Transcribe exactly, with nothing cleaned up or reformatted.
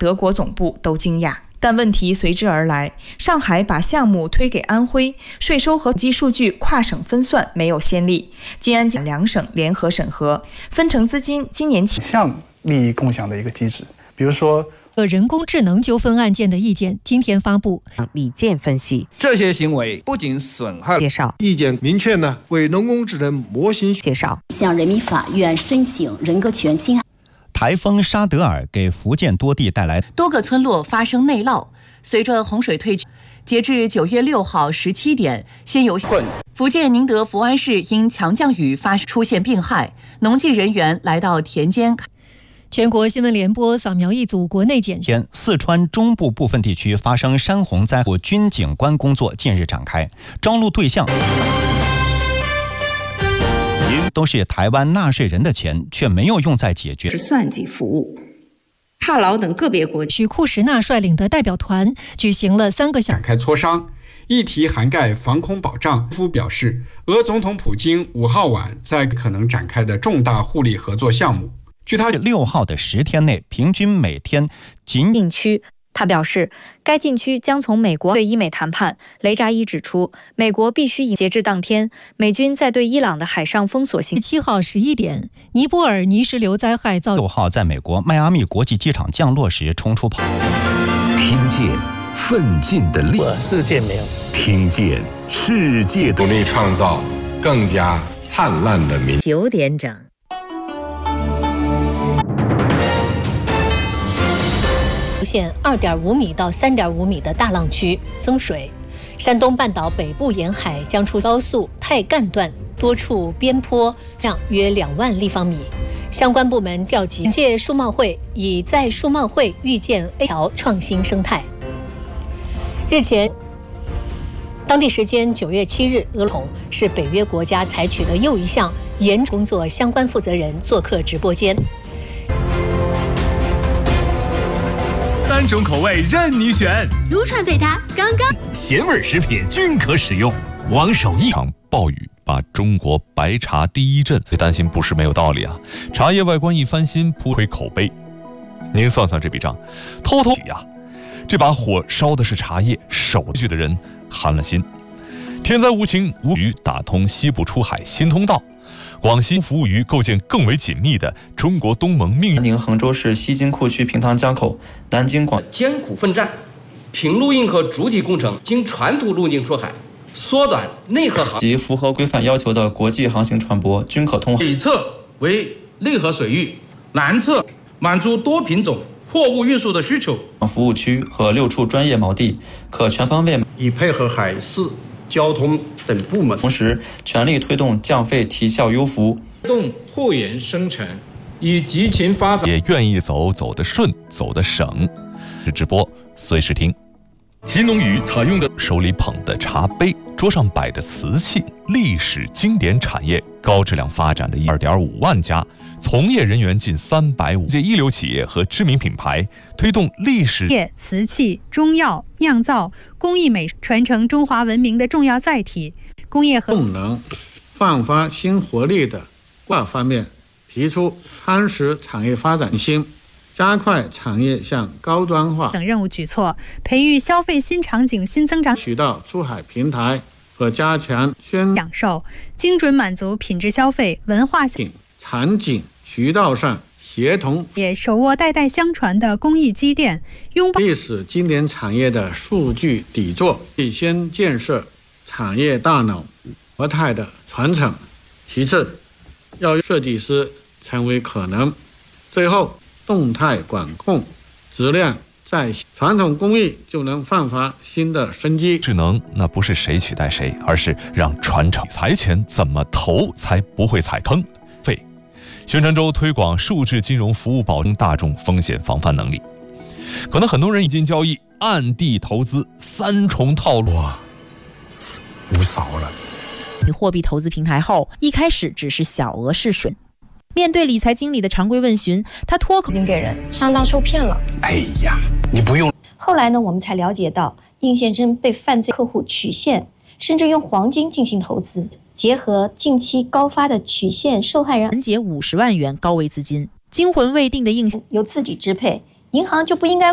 德国总部都惊讶。但问题随之而来，上海把项目推给安徽，税收和统计数据跨省分算没有先例，晋安两省联合审核，分成资金今年起向利益共享的一个机制。比如说人工智能纠纷案件的意见今天发布， 李健分析， 这些行为不仅损害介绍意见明确呢，为人工智能模型介绍向人民法院申请人格权侵害。 台风沙德尔给福建多地带来多个村落发生内涝，随着洪水退去，截至九月六号十七点，现有福建宁德福安市因强降雨发出现病害，农技人员来到田间。 全国新闻联播扫描一组国内简讯。 四川中部部分地区发生山洪灾后，军警官工作近日展开，招录对象都是台湾纳税人的钱，却没有用在解决是算计服务。帕劳等个别国许库什纳率领的代表团举行了三个小展开磋商，议题涵盖防空保障。夫表示，俄总统普京五号晚在可能展开的重大互利合作项目。据他六号的十天内，平均每天仅禁区。他表示，该禁区将从美国对伊美谈判。雷扎伊指出，美国必须以截至当天，美军在对伊朗的海上封锁行。 七号十一点，尼泊尔泥石流灾害造。 六号在美国迈阿密国际机场降落时冲出跑。 听见奋进的力， 世界没有。 听见世界的努力，创造更加灿烂的明。 九点整。 出现二点五米到三点五米的大浪区增水，山东半岛北部沿海将出高速太干段多处边坡，降约两万立方米。相关部门调集届数贸会，以在数贸会预见 A 条创新生态。日前，当地时间九月七日，俄统是北约国家采取的又一项严工作相关负责人做客直播间。 三种口味任你选， 撸串配它刚刚， 咸味食品均可使用。王守义。 场暴雨把中国白茶第一镇，担心不是没有道理啊！茶叶外观一翻新，铺推口碑。您算算这笔账，偷偷呀、啊，这把火烧的是茶叶，手续的人寒了心。天灾无情，无鱼打通西部出海新通道。广西服务于构建更为紧密的中国东盟命运。 宁杭州市西津库区平塘江口、南京广艰苦奋战，平陆运河主体工程经传统路径出海，缩短内河航及符合规范要求的国际航行船舶均可通。 北侧为内河水域，南侧满足多品种货物运输的需求。 服务区和六处专业锚地可全方位以配合海事、交通等部门， 同时全力推动降费提效优服， 推动货源生产，以激情发展。 也愿意走，走得顺，走得省。是直播，随时听。祁农语采用的手里捧的茶杯，桌上摆的瓷器，历史经典产业高质量发展的二点五万家，从业人员近三百五，这一流企业和知名品牌，推动历史业、瓷器、中药、酿造、工艺美传承中华文明的重要载体。工业和动能焕发新活力的各方面提出夯实产业发展性，加快产业向高端化等任务举措，培育消费新场景新增长渠道出海平台和加强宣享受，精准满足品质消费文化场景渠道上协同， 也手握代代相传的工艺积淀，拥抱历史经典产业的数据底座，先建设产业大脑活态的传承。其次，要设计师成为可能。最后，动态管控质量，在传统工艺就能焕发新的生机。 智能那不是谁取代谁，而是让传承财钱怎么投才不会踩坑。费宣传周推广数字金融服务，保证大众风险防范能力。可能很多人已经交易暗地投资，三重套路啊， 不少了。 货币投资平台后，一开始只是小额试水。面对理财经理的常规问询，他脱口经纪人上当受骗了。 哎呀，你不用。 后来呢，我们才了解到，应先生被犯罪客户曲线，甚至用黄金进行投资，结合近期高发的曲线，受害人拦截五十万元高危资金，惊魂未定的应由自己支配，银行就不应该